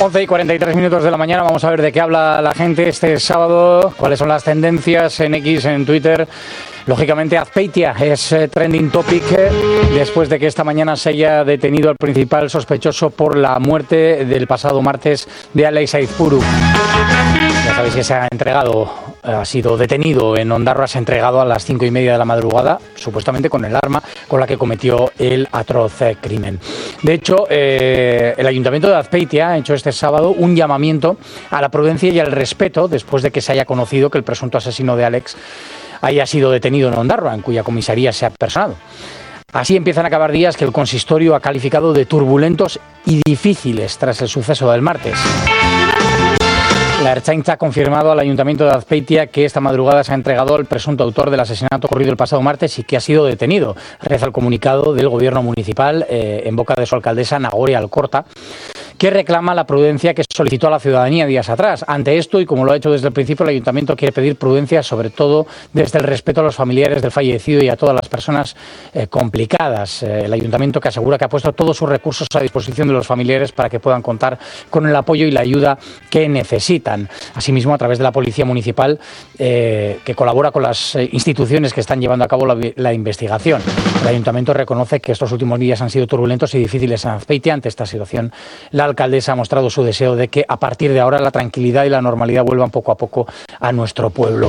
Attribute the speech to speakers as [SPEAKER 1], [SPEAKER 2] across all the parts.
[SPEAKER 1] 11:43 de la mañana, vamos a ver de qué habla la gente este sábado, cuáles son las tendencias en X, en Twitter. Lógicamente, Azpeitia es trending topic después de que esta mañana se haya detenido al principal sospechoso por la muerte del pasado martes de Alex Aizpuru. Ya sabéis que se ha sido detenido en Ondarroa, se ha entregado a las 5:30 de la madrugada, supuestamente con el arma con la que cometió el atroz crimen. De hecho, el Ayuntamiento de Azpeitia ha hecho este sábado un llamamiento a la prudencia y al respeto después de que se haya conocido que el presunto asesino de Alex haya sido detenido en Ondarroa, en cuya comisaría se ha personado. Así empiezan a acabar días que el consistorio ha calificado de turbulentos y difíciles tras el suceso del martes. La Ertzaintza ha confirmado al Ayuntamiento de Azpeitia que esta madrugada se ha entregado al presunto autor del asesinato ocurrido el pasado martes y que ha sido detenido. Reza el comunicado del Gobierno municipal en boca de su alcaldesa Nagore Alcorta, que reclama la prudencia que solicitó a la ciudadanía días atrás. Ante esto, y como lo ha hecho desde el principio, el Ayuntamiento quiere pedir prudencia, sobre todo desde el respeto a los familiares del fallecido y a todas las personas complicadas. El Ayuntamiento que asegura que ha puesto todos sus recursos a disposición de los familiares para que puedan contar con el apoyo y la ayuda que necesitan. Asimismo, a través de la Policía Municipal, que colabora con las instituciones que están llevando a cabo la investigación. El Ayuntamiento reconoce que estos últimos días han sido turbulentos y difíciles en Azpeitia. Ante esta situación, la alcaldesa ha mostrado su deseo de que a partir de ahora la tranquilidad y la normalidad vuelvan poco a poco a nuestro pueblo.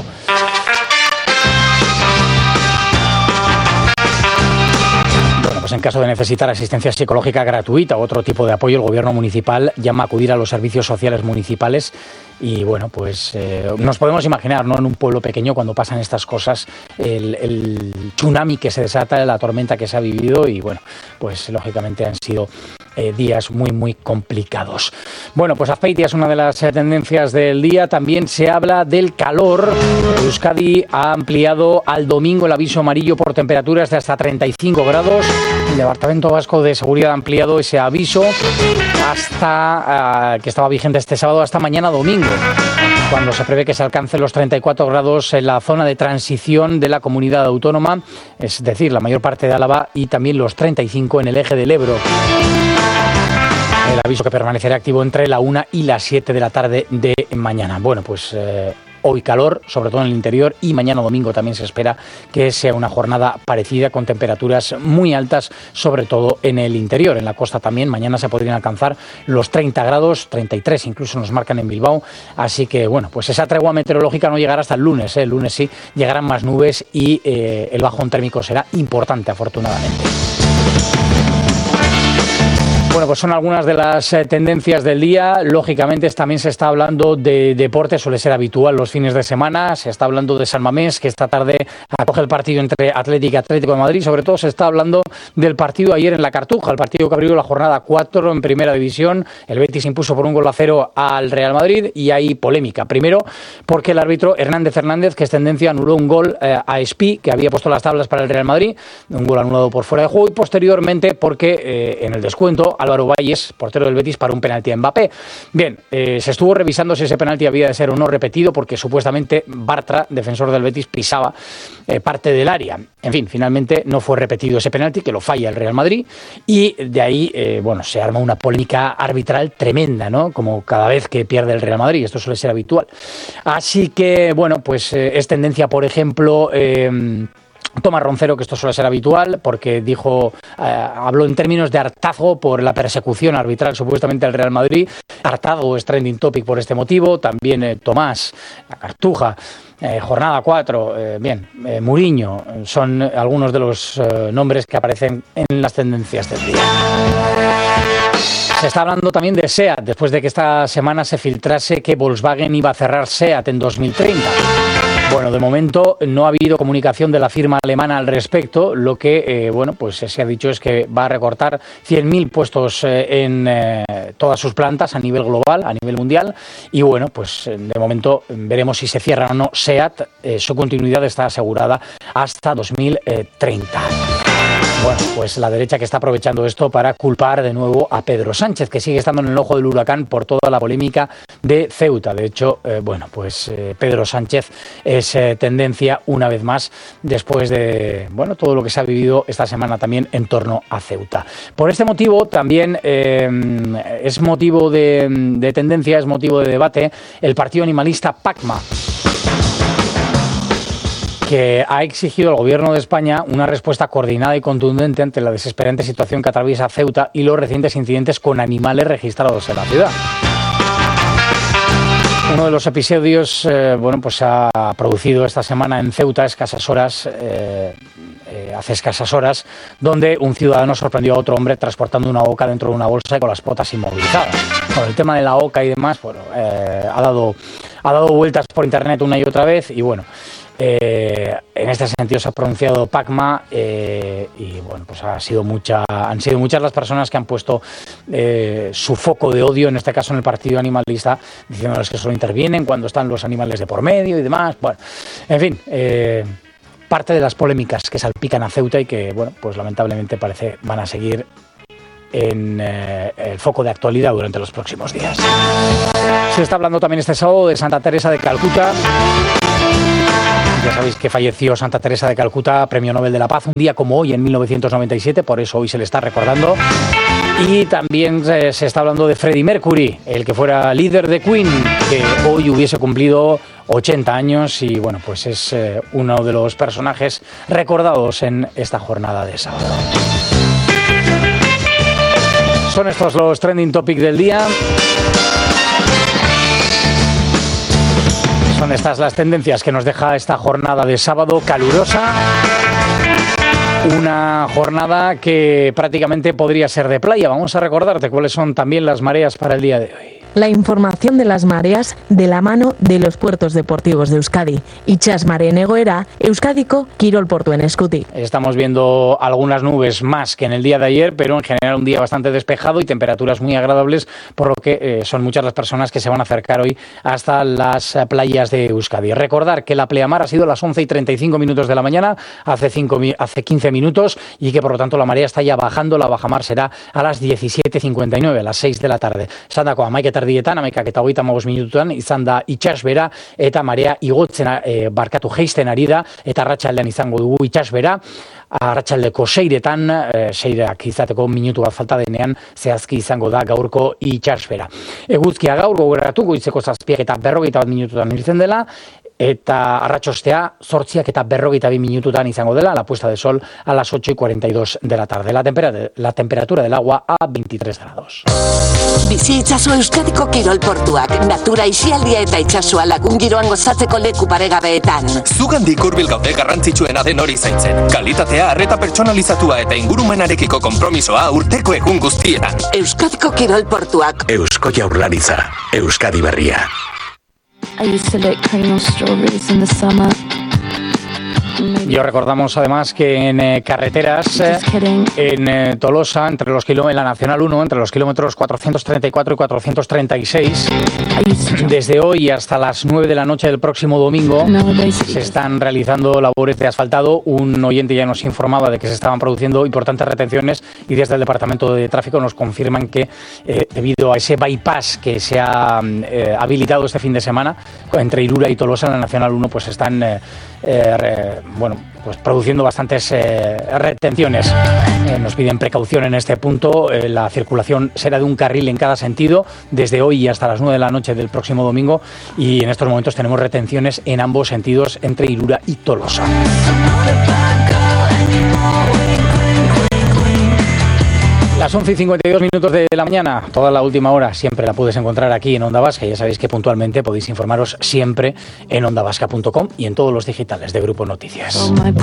[SPEAKER 1] Bueno, pues en caso de necesitar asistencia psicológica gratuita o otro tipo de apoyo, el Gobierno municipal llama a acudir a los servicios sociales municipales. Y bueno, pues nos podemos imaginar, ¿no?, en un pueblo pequeño cuando pasan estas cosas, el tsunami que se desata, la tormenta que se ha vivido y bueno, pues lógicamente han sido días muy, muy complicados. Bueno, pues Azpeitia es una de las tendencias del día. También se habla del calor. Euskadi ha ampliado al domingo el aviso amarillo por temperaturas de hasta 35 grados. El Departamento Vasco de Seguridad ha ampliado ese aviso hasta que estaba vigente este sábado hasta mañana domingo, cuando se prevé que se alcancen los 34 grados en la zona de transición de la comunidad autónoma, es decir, la mayor parte de Álava, y también los 35 en el eje del Ebro. El aviso que permanecerá activo entre la 1 y las 7 de la tarde de mañana. Bueno, pues hoy calor, sobre todo en el interior, y mañana domingo también se espera que sea una jornada parecida con temperaturas muy altas, sobre todo en el interior. En la costa también, mañana se podrían alcanzar los 30 grados, 33 incluso nos marcan en Bilbao. Así que, bueno, pues esa tregua meteorológica no llegará hasta el lunes. El lunes sí llegarán más nubes y el bajón térmico será importante, afortunadamente. Bueno, pues son algunas de las tendencias del día. Lógicamente también se está hablando de deporte, suele ser habitual los fines de semana. Se está hablando de San Mamés, que esta tarde acoge el partido entre Atlético y Atlético de Madrid. Sobre todo se está hablando del partido ayer en la Cartuja, el partido que abrió la jornada 4 en Primera División. El Betis impuso por 1-0 al Real Madrid y hay polémica. Primero, porque el árbitro Hernández, que es tendencia, anuló un gol a Espí, que había puesto las tablas para el Real Madrid, un gol anulado por fuera de juego, y posteriormente porque en el descuento Álvaro Valles, portero del Betis, para un penalti a Mbappé. Bien, se estuvo revisando si ese penalti había de ser o no repetido, porque supuestamente Bartra, defensor del Betis, pisaba parte del área. En fin, finalmente no fue repetido ese penalti, que lo falla el Real Madrid, y de ahí, bueno, se arma una polémica arbitral tremenda, ¿no?, como cada vez que pierde el Real Madrid. Esto suele ser habitual. Así que, bueno, pues es tendencia, por ejemplo, Tomás Roncero, que esto suele ser habitual, porque habló en términos de hartazgo por la persecución arbitral supuestamente al Real Madrid. Hartazgo es trending topic por este motivo. También Tomás, la Cartuja, jornada 4, Muriño, son algunos de los nombres que aparecen en las tendencias del día. Se está hablando también de SEAT, después de que esta semana se filtrase que Volkswagen iba a cerrar SEAT en 2030. Bueno, de momento no ha habido comunicación de la firma alemana al respecto. Lo que pues se ha dicho es que va a recortar 100.000 puestos en todas sus plantas a nivel global, a nivel mundial. Y bueno, pues de momento veremos si se cierra o no SEAT. Su continuidad está asegurada hasta 2030. Bueno, pues la derecha que está aprovechando esto para culpar de nuevo a Pedro Sánchez, que sigue estando en el ojo del huracán por toda la polémica de Ceuta. De hecho, Pedro Sánchez es tendencia una vez más después de todo lo que se ha vivido esta semana también en torno a Ceuta. Por este motivo también es motivo de tendencia, es motivo de debate el partido animalista PACMA, que ha exigido al Gobierno de España una respuesta coordinada y contundente ante la desesperante situación que atraviesa Ceuta y los recientes incidentes con animales registrados en la ciudad. Uno de los episodios se ha producido esta semana en Ceuta, hace escasas horas, donde un ciudadano sorprendió a otro hombre transportando una oca dentro de una bolsa y con las patas inmovilizadas. Bueno, el tema de la oca y demás, ha dado vueltas por internet una y otra vez y en este sentido se ha pronunciado PACMA han sido muchas las personas que han puesto su foco de odio, en este caso en el partido animalista, diciéndoles que solo intervienen cuando están los animales de por medio y demás. Bueno, en fin, parte de las polémicas que salpican a Ceuta y que, lamentablemente parece van a seguir en el foco de actualidad durante los próximos días. Se está hablando también este sábado de Santa Teresa de Calcuta. Ya sabéis que falleció Santa Teresa de Calcuta, Premio Nobel de la Paz, un día como hoy en 1997, por eso hoy se le está recordando. Y también se está hablando de Freddie Mercury, el que fuera líder de Queen, que hoy hubiese cumplido 80 años y es uno de los personajes recordados en esta jornada de sábado. Son estos los trending topics del día. Son estas las tendencias que nos deja esta jornada de sábado calurosa. Una jornada que prácticamente podría ser de playa. Vamos a recordarte cuáles son también las mareas para el día de hoy.
[SPEAKER 2] La información de las mareas de la mano de los puertos deportivos de Euskadi. Itsas mareen egoera, Euskadiko kirol portuen eskutik.
[SPEAKER 1] Estamos viendo algunas nubes más que en el día de ayer, pero en general un día bastante despejado y temperaturas muy agradables, por lo que son muchas las personas que se van a acercar hoy hasta las playas de Euskadi. Recordar que la pleamar ha sido a las 11:35 de la mañana, hace 15 minutos, y que por lo tanto la marea está ya bajando. La bajamar será a las 17:59, a las 6 de la tarde. Sandako amaiketar dietan, 11:35 minututan, izan da itsasbera eta marea igotzen jeisten ari da, eta arratsaldean izango dugu itsasbera. Arratsaldeko 6etan, 6ak izateko minutu bat falta denean, zehazki izango da gaurko itsasbera. Eguzkia gaur gogoratu goizeko 7:41 minututan irten dela, eta arratsostea 8:42 minututan izango dela, la puesta de sol a las 8:42 de la tarde. La temperatura del agua a 23 grados.
[SPEAKER 3] Bizi itzazu Euskadiko kirol portuak, natura isialdia eta itzazoa lagun giroan gozatzeko leku paregabeetan.
[SPEAKER 4] Zugandik hurbil gaude garrantzitsuena den hori zaintzen. Kalitatea, arreta pertsonalizatua eta ingurumenarekiko konpromisoa urteko egun guztietan.
[SPEAKER 3] Euskadiko kirol portuak.
[SPEAKER 5] Eusko Jaurlaritza, Euskadi berria.
[SPEAKER 6] I used to lick cream or strawberries in the summer.
[SPEAKER 1] Y os recordamos además que en carreteras, en Tolosa, en la Nacional 1, entre los kilómetros 434 y 436, desde hoy hasta las 9 de la noche del próximo domingo, se están realizando labores de asfaltado. Un oyente ya nos informaba de que se estaban produciendo importantes retenciones y desde el Departamento de Tráfico nos confirman que debido a ese bypass que se ha habilitado este fin de semana entre Irura y Tolosa, en la Nacional 1, pues están produciendo bastantes retenciones. Nos piden precaución en este punto. La circulación será de un carril en cada sentido desde hoy hasta las 9 de la noche del próximo domingo, y en estos momentos tenemos retenciones en ambos sentidos entre Irura y Tolosa. Las 11:52 de la mañana, toda la última hora siempre la puedes encontrar aquí en Onda Vasca. Ya sabéis que puntualmente podéis informaros siempre en ondavasca.com y en todos los digitales de Grupo Noticias.